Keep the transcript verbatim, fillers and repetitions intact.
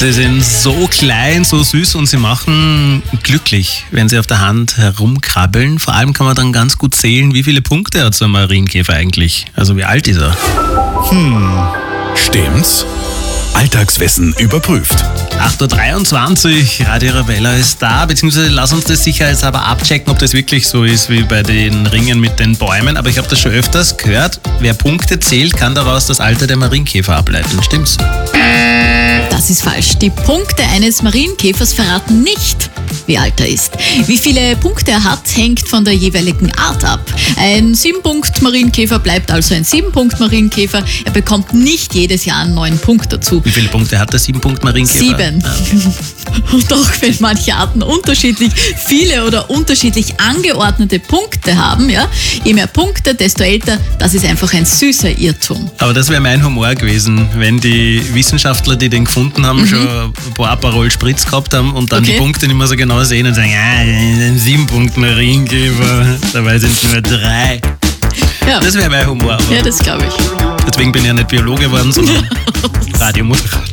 Sie sind so klein, so süß und sie machen glücklich, wenn sie auf der Hand herumkrabbeln. Vor allem kann man dann ganz gut zählen, wie viele Punkte hat so ein Marienkäfer eigentlich. Also wie alt ist er? Hm, stimmt's? Alltagswissen überprüft. acht Uhr dreiundzwanzig, Radio Arabella ist da, beziehungsweise lass uns das sicherheitshalber abchecken, ob das wirklich so ist wie bei den Ringen mit den Bäumen. Aber ich habe das schon öfters gehört, wer Punkte zählt, kann daraus das Alter der Marienkäfer ableiten. Stimmt's? Das ist falsch. Die Punkte eines Marienkäfers verraten nicht, wie alt er ist. Wie viele Punkte er hat, hängt von der jeweiligen Art ab. Ein sieben-Punkt-Marienkäfer bleibt also ein sieben-Punkt-Marienkäfer. Er bekommt nicht jedes Jahr einen neuen Punkt dazu. Wie viele Punkte hat der sieben-Punkt-Marienkäfer? Sieben. Ah, okay. Und auch wenn manche Arten unterschiedlich viele oder unterschiedlich angeordnete Punkte haben, ja, je mehr Punkte, desto älter, das ist einfach ein süßer Irrtum. Aber das wäre mein Humor gewesen, wenn die Wissenschaftler, die den gefunden haben, mhm. schon ein paar Aperol Spritz gehabt haben und dann okay. die Punkte nicht mehr so genau sehen und sagen, ja, ein sieben-Punkt-Marienkäfer, dabei sind es nur drei. Ja. Das wäre mein Humor. Ja, das glaube ich. Deswegen bin ich ja nicht Biologe geworden, sondern Radiomoderator.